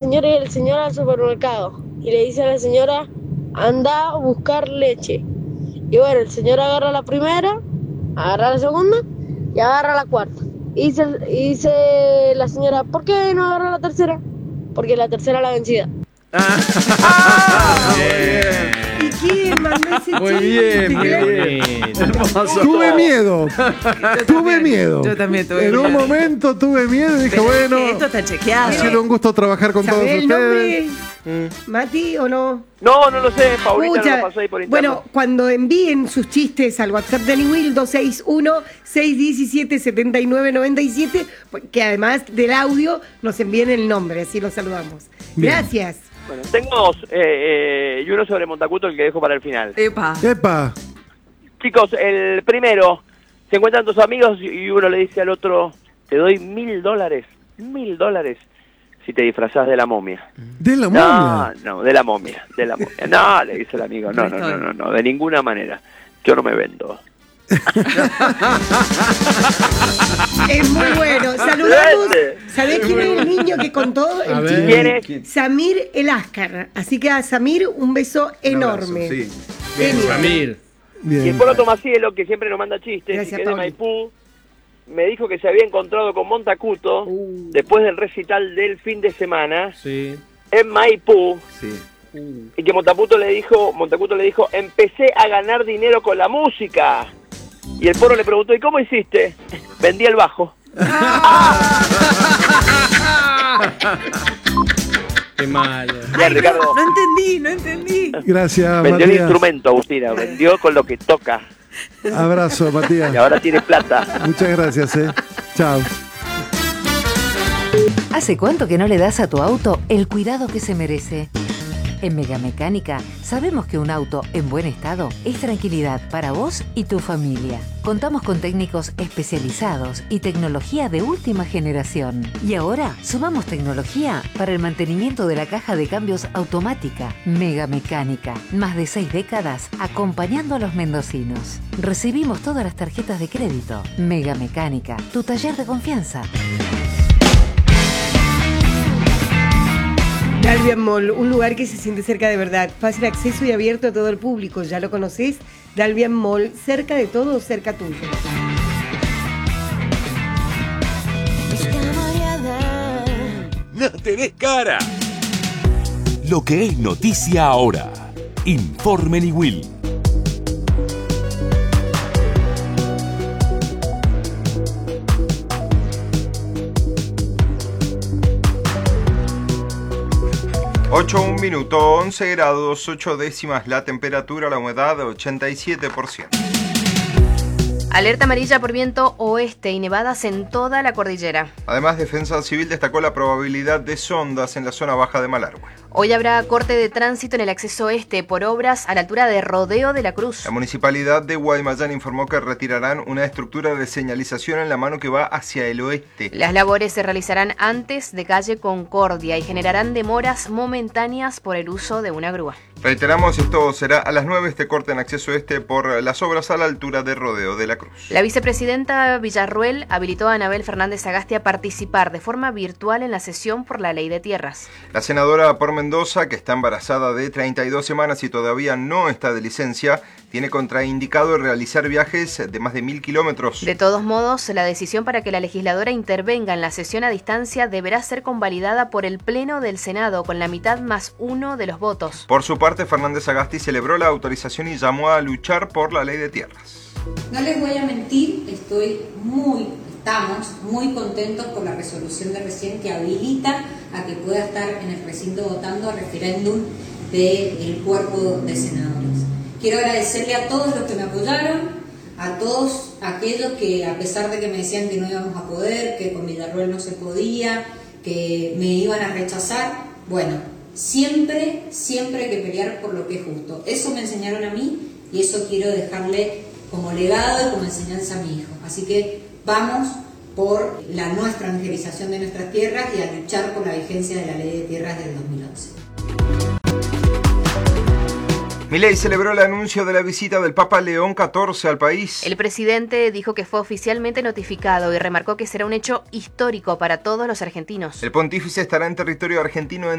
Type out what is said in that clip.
señora y el señor al supermercado. Y le dice a la señora, anda a buscar leche. Y bueno, el señor agarra la primera, agarra la segunda y agarra la cuarta. Y dice la señora, ¿por qué no agarra la tercera? Porque la tercera la vencida. Bien. ¿Y quién mandó ese Muy chiste? bien, muy bien. Hermoso. Tuve miedo. Yo también tuve En miedo. un momento tuve miedo y dije, Pero bueno, esto está chequeado. ha sido un gusto trabajar con todos ¿Sabés el ustedes. nombre? ¿Mati o no? No lo sé, Paulita Escucha, no lo pasó ahí por interno. bueno, cuando envíen sus chistes al WhatsApp de Will 261-617-7997, que además del audio nos envíen el nombre, así los saludamos. Bien. Gracias. Bueno, tengo dos, y uno sobre Montacuto, el que dejo para el final. Epa. Chicos, el primero, se encuentran dos amigos y uno le dice al otro, te doy $1.000, $1.000, si te disfrazás de la momia. ¿De la momia? No, de la momia. No, le dice el amigo, no, de ninguna manera, yo no me vendo. Es muy bueno. Saludamos. ¿Sabés quién es el niño que contó el chiste? ¿Quién es? Samir El Ascar. Así que a Samir un beso enorme. Sí. Genio. Samir. Y el Polo Tomacielo, que siempre nos manda chistes, Gracias, y que es de Pauli. Maipú, me dijo que se había encontrado con Montacuto después del recital del fin de semana Sí. en Maipú. Sí. Y que Montacuto le dijo, empecé a ganar dinero con la música. Y el Poro le preguntó, ¿y cómo hiciste? Vendí el bajo. Qué malo. Bien, Ricardo. No entendí. Gracias, Vendió el Matías. instrumento, Agustina. Vendió con lo que toca. Abrazo, Matías. Y ahora tiene plata. Muchas gracias, Chao. ¿Hace cuánto que no le das a tu auto el cuidado que se merece? En Megamecánica sabemos que un auto en buen estado es tranquilidad para vos y tu familia. Contamos con técnicos especializados y tecnología de última generación. Y ahora sumamos tecnología para el mantenimiento de la caja de cambios automática. Megamecánica, más de 6 décadas acompañando a los mendocinos. Recibimos todas las tarjetas de crédito. Megamecánica, tu taller de confianza. Dalvian Mall, un lugar que se siente cerca de verdad, fácil acceso y abierto a todo el público. ¿Ya lo conocés? Dalvian Mall, cerca de todo, cerca tuyo. No tenés cara. Lo que es noticia ahora. Informe Will. Un minuto, 11 grados, 8 décimas la temperatura, la humedad 87%. Alerta amarilla por viento oeste y nevadas en toda la cordillera. Además, Defensa Civil destacó la probabilidad de sondas en la zona baja de Malargüe. Hoy habrá corte de tránsito en el acceso este por obras a la altura de Rodeo de la Cruz. La municipalidad de Guaymallén informó que retirarán una estructura de señalización en la mano que va hacia el oeste. Las labores se realizarán antes de calle Concordia y generarán demoras momentáneas por el uso de una grúa. Reiteramos, esto será a las 9, este corte en acceso este por las obras a la altura de Rodeo de la Cruz. La vicepresidenta Villarruel habilitó a Anabel Fernández Sagasti a participar de forma virtual en la sesión por la Ley de Tierras. La senadora por Mendoza, que está embarazada de 32 semanas y todavía no está de licencia, tiene contraindicado realizar viajes de más de 1.000 kilómetros. De todos modos, la decisión para que la legisladora intervenga en la sesión a distancia deberá ser convalidada por el Pleno del Senado con la mitad más uno de los votos. Por su parte, Fernández Sagasti celebró la autorización y llamó a luchar por la Ley de Tierras. No les voy a mentir, estamos muy contentos por la resolución de recién que habilita a que pueda estar en el recinto votando a referéndum del cuerpo de senadores. Quiero agradecerle a todos los que me apoyaron, a todos aquellos que, a pesar de que me decían que no íbamos a poder, que con Villarruel no se podía, que me iban a rechazar, bueno, siempre hay que pelear por lo que es justo. Eso me enseñaron a mí y eso quiero dejarle como legado y como enseñanza a mi hijo. Así que vamos por la no extranjerización de nuestras tierras y a luchar por la vigencia de la Ley de Tierras del 2011. Milei celebró el anuncio de la visita del Papa León XIV al país. El presidente dijo que fue oficialmente notificado y remarcó que será un hecho histórico para todos los argentinos. El pontífice estará en territorio argentino